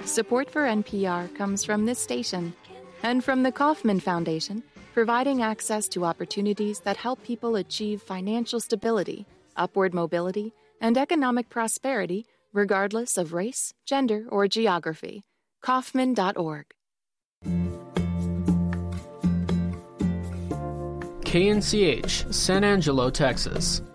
Support for NPR comes from this station and from the Kauffman Foundation, providing access to opportunities that help people achieve financial stability, upward mobility, and economic prosperity regardless of race, gender, or geography. Kauffman.org. KNCH, San Angelo, Texas.